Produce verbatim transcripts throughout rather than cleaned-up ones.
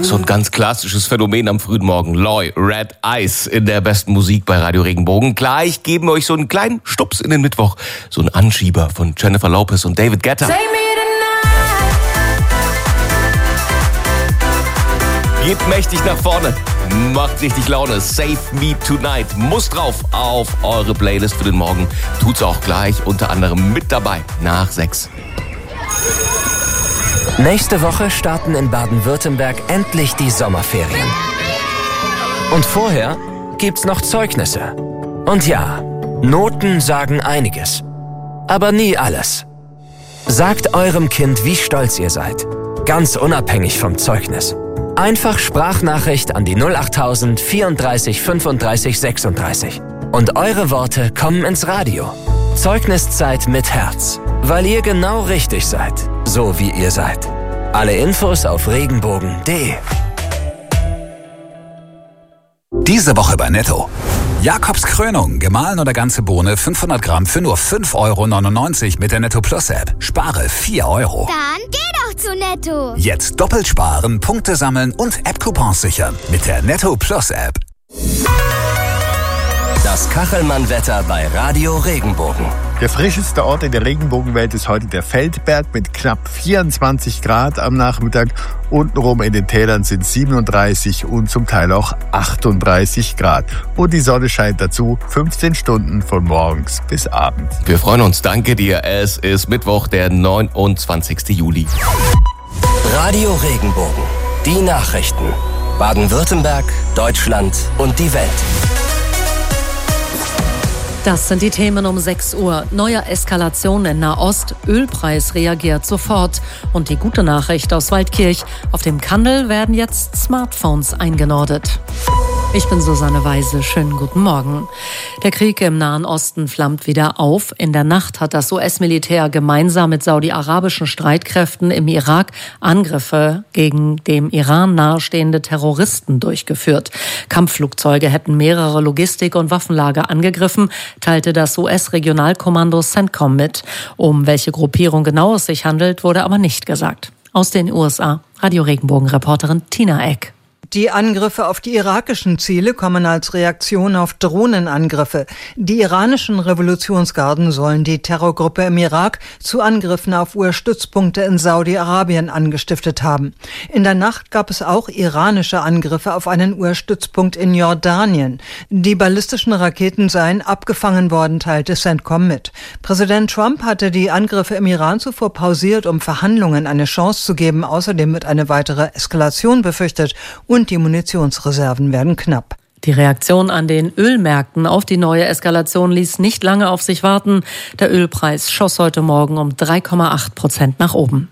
So ein ganz klassisches Phänomen am frühen Morgen. Loy, Red Eyes in der besten Musik bei Radio Regenbogen. Gleich geben wir euch so einen kleinen Stups in den Mittwoch. So ein Anschieber von Jennifer Lopez und David Guetta. Geht mächtig nach vorne. Macht richtig Laune. Save Me Tonight muss drauf auf eure Playlist für den Morgen. Tut's auch gleich, unter anderem mit dabei nach sechs. Nächste Woche starten in Baden-Württemberg endlich die Sommerferien. Und vorher gibt's noch Zeugnisse. Und ja, Noten sagen einiges. Aber nie alles. Sagt eurem Kind, wie stolz ihr seid. Ganz unabhängig vom Zeugnis. Einfach Sprachnachricht an die null achttausend vierunddreißig fünfunddreißig sechsunddreißig. Und eure Worte kommen ins Radio. Zeugniszeit mit Herz. Weil ihr genau richtig seid. So wie ihr seid. Alle Infos auf regenbogen punkt de. Diese Woche bei Netto. Jakobs Krönung, gemahlen oder ganze Bohne, fünfhundert Gramm für nur fünf Euro neunundneunzig mit der Netto Plus App. Spare vier Euro. Dann geh doch zu Netto. Jetzt doppelt sparen, Punkte sammeln und App-Coupons sichern mit der Netto Plus App. Das Kachelmann-Wetter bei Radio Regenbogen. Der frischeste Ort in der Regenbogenwelt ist heute der Feldberg mit knapp vierundzwanzig Grad am Nachmittag. Untenrum in den Tälern sind siebenunddreißig und zum Teil auch achtunddreißig Grad. Und die Sonne scheint dazu fünfzehn Stunden von morgens bis abends. Wir freuen uns, danke dir. Es ist Mittwoch, der neunundzwanzigsten Juli. Radio Regenbogen. Die Nachrichten. Baden-Württemberg, Deutschland und die Welt. Das sind die Themen um sechs Uhr. Neue Eskalation in Nahost. Ölpreis reagiert sofort. Und die gute Nachricht aus Waldkirch. Auf dem Kandel werden jetzt Smartphones eingenordet. Ich bin Susanne Weise. Schönen guten Morgen. Der Krieg im Nahen Osten flammt wieder auf. In der Nacht hat das U S-Militär gemeinsam mit saudi-arabischen Streitkräften im Irak Angriffe gegen dem Iran nahestehende Terroristen durchgeführt. Kampfflugzeuge hätten mehrere Logistik- und Waffenlager angegriffen, teilte das U S-Regionalkommando CENTCOM mit. Um welche Gruppierung genau es sich handelt, wurde aber nicht gesagt. Aus den U S A, Radio Regenbogen-Reporterin Tina Eck. Die Angriffe auf die irakischen Ziele kommen als Reaktion auf Drohnenangriffe. Die iranischen Revolutionsgarden sollen die Terrorgruppe im Irak zu Angriffen auf U S-Stützpunkte in Saudi-Arabien angestiftet haben. In der Nacht gab es auch iranische Angriffe auf einen U S-Stützpunkt in Jordanien. Die ballistischen Raketen seien abgefangen worden, teilte CENTCOM mit. Präsident Trump hatte die Angriffe im Iran zuvor pausiert, um Verhandlungen eine Chance zu geben. Außerdem wird eine weitere Eskalation befürchtet und die Munitionsreserven werden knapp. Die Reaktion an den Ölmärkten auf die neue Eskalation ließ nicht lange auf sich warten. Der Ölpreis schoss heute Morgen um drei Komma acht Prozent nach oben.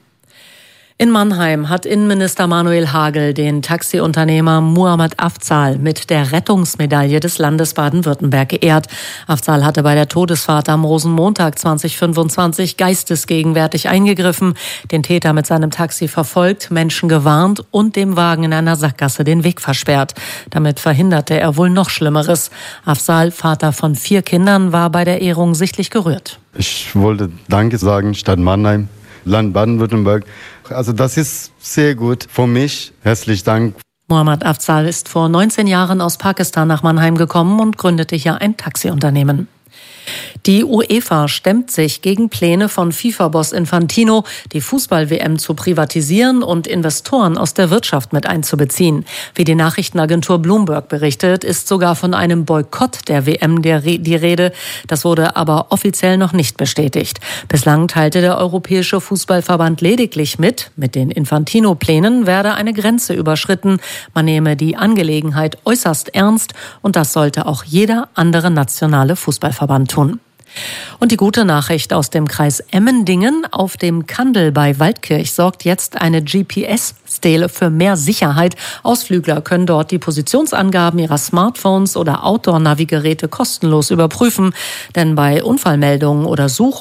In Mannheim hat Innenminister Manuel Hagel den Taxiunternehmer Muhammad Afzal mit der Rettungsmedaille des Landes Baden-Württemberg geehrt. Afzal hatte bei der Todesfahrt am Rosenmontag zweitausendfünfundzwanzig geistesgegenwärtig eingegriffen, den Täter mit seinem Taxi verfolgt, Menschen gewarnt und dem Wagen in einer Sackgasse den Weg versperrt. Damit verhinderte er wohl noch Schlimmeres. Afzal, Vater von vier Kindern, war bei der Ehrung sichtlich gerührt. Ich wollte Danke sagen, Stadt Mannheim, Land Baden-Württemberg. Also das ist sehr gut für mich. Herzlichen Dank. Muhammad Afzal ist vor neunzehn Jahren aus Pakistan nach Mannheim gekommen und gründete hier ein Taxiunternehmen. Die UEFA stemmt sich gegen Pläne von FIFA-Boss Infantino, die Fußball-W M zu privatisieren und Investoren aus der Wirtschaft mit einzubeziehen. Wie die Nachrichtenagentur Bloomberg berichtet, ist sogar von einem Boykott der W M der Re- die Rede. Das wurde aber offiziell noch nicht bestätigt. Bislang teilte der Europäische Fußballverband lediglich mit, mit den Infantino-Plänen werde eine Grenze überschritten. Man nehme die Angelegenheit äußerst ernst und das sollte auch jeder andere nationale Fußballverband tun. Und die gute Nachricht aus dem Kreis Emmendingen: Auf dem Kandel bei Waldkirch sorgt jetzt eine G P S-Stele für mehr Sicherheit. Ausflügler können dort die Positionsangaben ihrer Smartphones oder Outdoor-Navigeräte kostenlos überprüfen. Denn bei Unfallmeldungen oder Such-